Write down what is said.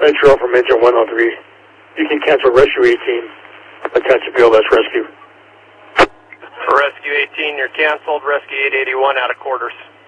Venture from engine 103. You can cancel rescue 18. Attention BLS rescue. Rescue 18, you're canceled. Rescue 881 out of quarters.